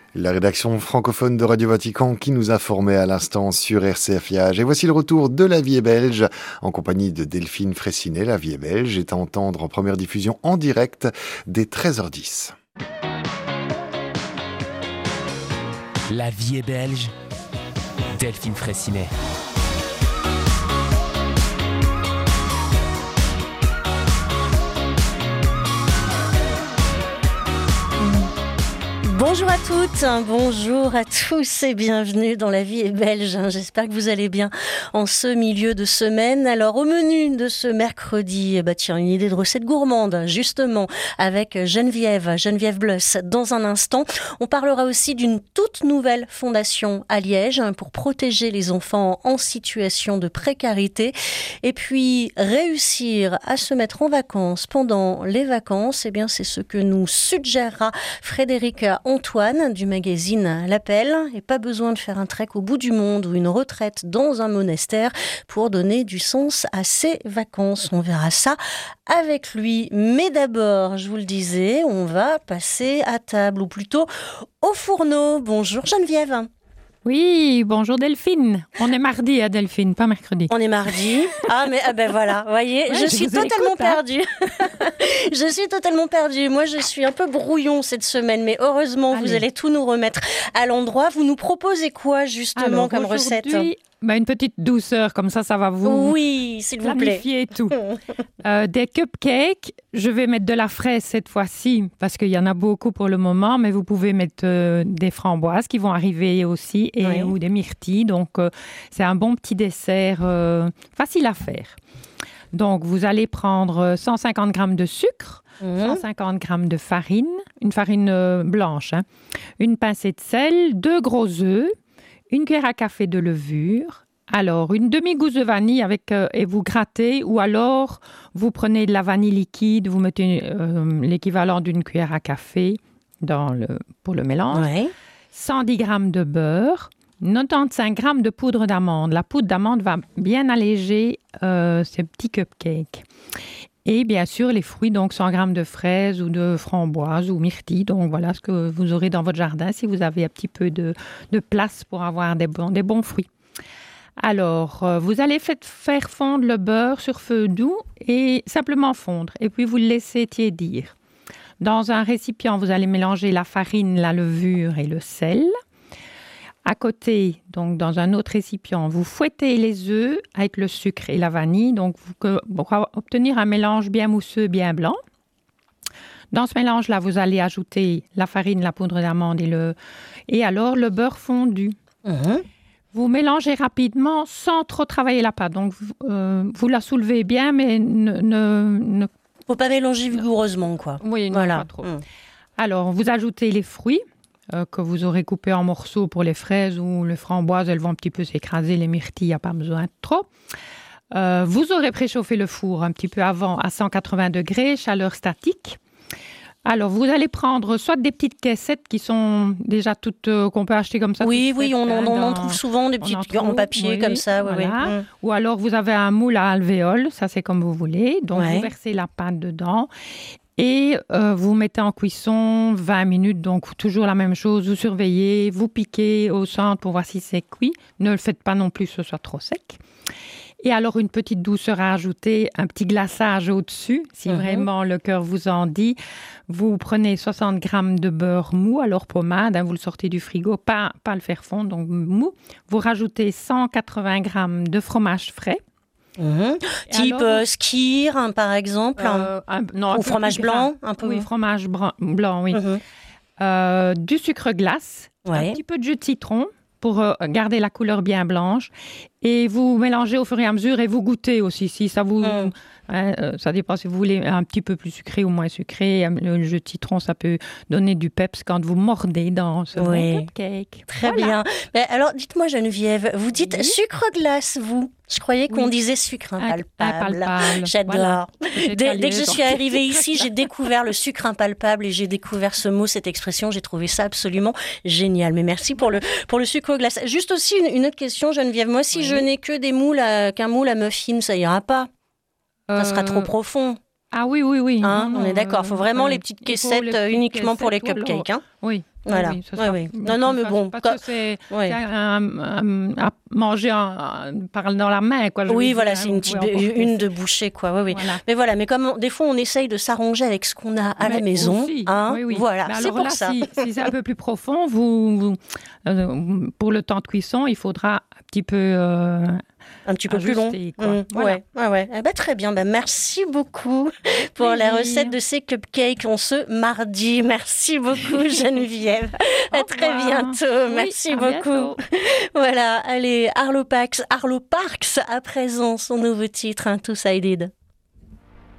La rédaction francophone de Radio Vatican qui nous informait à l'instant sur RCF-IAGE. Et voici le retour de La Vie est belge en compagnie de Delphine Fraissinet. La Vie est belge est à entendre en première diffusion en direct dès 13h10. La Vie est belge. Delphine Fraissinet. Bonjour à toutes, bonjour à tous et bienvenue dans La Vie est belge. J'espère que vous allez bien en ce milieu de semaine. Alors au menu de ce mercredi, une idée de recette gourmande justement avec Geneviève Bleuss. Dans un instant, on parlera aussi d'une toute nouvelle fondation à Liège pour protéger les enfants en situation de précarité. Et puis réussir à se mettre en vacances pendant les vacances, c'est ce que nous suggérera Frédéric Antoine du magazine L'Appel. Et pas besoin de faire un trek au bout du monde ou une retraite dans un monastère pour donner du sens à ses vacances. On verra ça avec lui. Mais d'abord, je vous le disais, on va passer à table ou plutôt au fourneau. Bonjour Geneviève. Oui, bonjour Delphine. On est mardi, Delphine, pas mercredi. On est mardi. Voilà, vous voyez, je suis totalement perdue. Je suis totalement perdue. Moi, je suis un peu brouillon cette semaine, mais heureusement, vous allez tout nous remettre à l'endroit. Vous nous proposez quoi, justement, comme recette ? Une petite douceur, comme ça va vous s'il vous plaît. Planifier tout. Des cupcakes, je vais mettre de la fraise cette fois-ci, parce qu'il y en a beaucoup pour le moment, mais vous pouvez mettre des framboises qui vont arriver aussi, ou des myrtilles. Donc, c'est un bon petit dessert facile à faire. Donc, vous allez prendre 150 grammes de sucre, 150 grammes de farine, une farine blanche, une pincée de sel, 2 gros œufs, une cuillère à café de levure, alors une demi-gousse de vanille et vous grattez, ou alors vous prenez de la vanille liquide, vous mettez l'équivalent d'une cuillère à café pour le mélange, 110 grammes de beurre, 95 grammes de poudre d'amande. La poudre d'amande va bien alléger ces petits cupcakes. Et bien sûr, les fruits, donc 100 grammes de fraises ou de framboises ou myrtilles. Donc voilà ce que vous aurez dans votre jardin si vous avez un petit peu de place pour avoir des bons fruits. Alors, vous allez faire fondre le beurre sur feu doux et simplement fondre. Et puis, vous le laissez tiédir. Dans un récipient, vous allez mélanger la farine, la levure et le sel. À côté, donc dans un autre récipient, vous fouettez les œufs avec le sucre et la vanille, donc pour obtenir un mélange bien mousseux, bien blanc. Dans ce mélange-là, vous allez ajouter la farine, la poudre d'amande et alors le beurre fondu. Vous mélangez rapidement sans trop travailler la pâte. Donc, vous la soulevez bien, mais ne faut pas mélanger vigoureusement, quoi. Oui, non, pas trop. Alors, vous ajoutez les fruits que vous aurez coupés en morceaux pour les fraises ou les framboises. Elles vont un petit peu s'écraser. Les myrtilles, il n'y a pas besoin de trop. Vous aurez préchauffé le four un petit peu avant à 180 degrés, chaleur statique. Alors, vous allez prendre soit des petites caissettes qui sont déjà toutes, qu'on peut acheter comme ça. Oui, on en trouve souvent des petites en papier comme ça. Voilà. Ou alors, vous avez un moule à alvéole, ça c'est comme vous voulez. Donc, vous versez la pâte dedans et vous mettez en cuisson 20 minutes. Donc, toujours la même chose, vous surveillez, vous piquez au centre pour voir si c'est cuit. Ne le faites pas non plus que ce soit trop sec. Et alors, une petite douceur à ajouter, un petit glaçage au-dessus, si vraiment le cœur vous en dit. Vous prenez 60 grammes de beurre mou, alors pommade, vous le sortez du frigo, pas le faire fondre, donc mou. Vous rajoutez 180 grammes de fromage frais. Type skyr, par exemple, ou fromage blanc, un peu. Oui, fromage blanc, oui. Du sucre glace, un petit peu de jus de citron, pour garder la couleur bien blanche. Et vous mélangez au fur et à mesure et vous goûtez aussi. Si ça vous... ça dépend si vous voulez un petit peu plus sucré ou moins sucré. Le jus de citron, ça peut donner du peps quand vous mordez dans ce bon cupcake. Très bien. Mais alors, dites-moi Geneviève, vous dites sucre glace, vous ? Je croyais qu'on disait sucre impalpable. J'adore. Voilà. Dès que je suis arrivée ici, j'ai découvert le sucre impalpable et j'ai découvert ce mot, cette expression. J'ai trouvé ça absolument génial. Mais merci pour le sucre glace. Juste aussi une autre question, Geneviève. Moi, si je n'ai que qu'un moule à muffins, ça ira pas. Ça sera trop profond. Ah oui. On est d'accord. Il faut vraiment les petites caissettes uniquement pour les cupcakes. Oui. Voilà. Oui, non, mais bon. Parce que c'est à manger dans la main, quoi. Oui, voilà, c'est une de bouchée, quoi. Oui. Voilà. Mais voilà, mais comme des fois on essaye de s'arranger avec ce qu'on a à la maison, aussi, voilà, mais c'est alors pour là, ça. Si c'est un peu plus profond, pour le temps de cuisson, il faudra un petit peu un petit peu plus long. Voilà. Ouais. Eh ben, très bien. Merci beaucoup pour la recette de ces cupcakes en ce mardi. Merci beaucoup, Geneviève. À très bientôt. Merci beaucoup. Voilà. Allez, Arlo Parks à présent, son nouveau titre, Two Sided.